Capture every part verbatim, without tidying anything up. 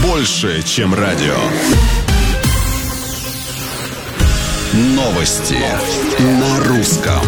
больше, чем радио. Новости на русском.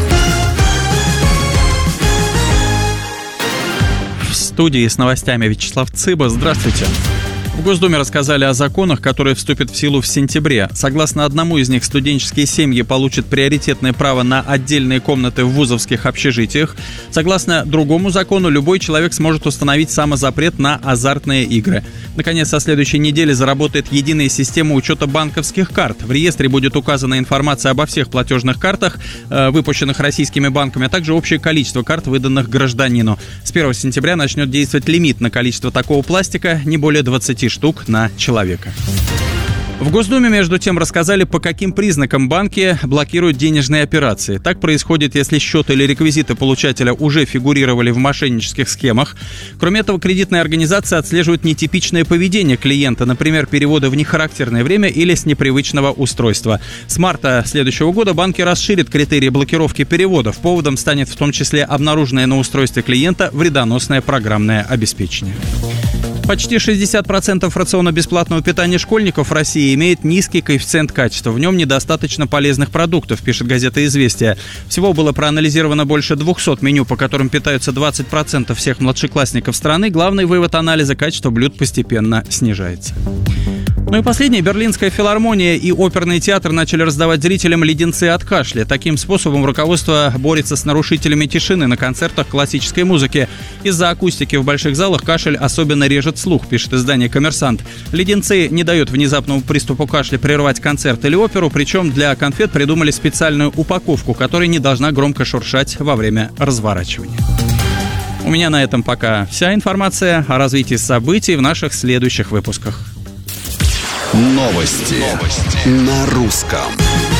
В студии с новостями Вячеслав Цыба. Здравствуйте. В Госдуме рассказали о законах, которые вступят в силу в сентябре. Согласно одному из них, студенческие семьи получат приоритетное право на отдельные комнаты в вузовских общежитиях. Согласно другому закону, любой человек сможет установить самозапрет на азартные игры. Наконец, со следующей недели заработает единая система учета банковских карт. В реестре будет указана информация обо всех платежных картах, выпущенных российскими банками, а также общее количество карт, выданных гражданину. С первого сентября начнет действовать лимит на количество такого пластика, не более двадцати штук на человека. В Госдуме, между тем, рассказали, по каким признакам банки блокируют денежные операции. Так происходит, если счет или реквизиты получателя уже фигурировали в мошеннических схемах. Кроме этого, кредитные организации отслеживают нетипичное поведение клиента, например, переводы в нехарактерное время или с непривычного устройства. С марта следующего года банки расширят критерии блокировки переводов. Поводом станет в том числе обнаруженное на устройстве клиента вредоносное программное обеспечение. Почти шестьдесят процентов рациона бесплатного питания школьников в России имеет низкий коэффициент качества. В нем недостаточно полезных продуктов, пишет газета «Известия». Всего было проанализировано больше двухсот меню, по которым питаются двадцать процентов всех младшеклассников страны. Главный вывод анализа: качество блюд постепенно снижается. Ну и последнее. Берлинская филармония и оперный театр начали раздавать зрителям леденцы от кашля. Таким способом руководство борется с нарушителями тишины на концертах классической музыки. Из-за акустики в больших залах кашель особенно режет слух, пишет издание «Коммерсант». Леденцы не дают внезапному приступу кашля прервать концерт или оперу, причем для конфет придумали специальную упаковку, которая не должна громко шуршать во время разворачивания. У меня на этом пока вся информация. О развитии событий в наших следующих выпусках. Новости, Новости. На русском.